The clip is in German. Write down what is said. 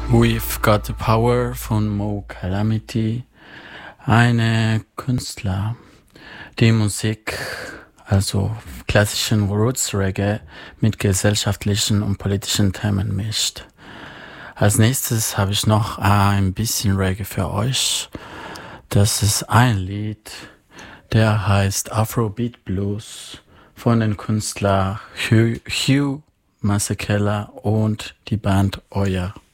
We've Got the Power von Mo Calamity, eine Künstler, die Musik, also klassischen Roots Reggae mit gesellschaftlichen und politischen Themen mischt. Als nächstes habe ich noch ein bisschen Reggae für euch. Das ist ein Lied, der heißt Afrobeat Blues von den Künstlern Hugh Masekela und die Band Oya.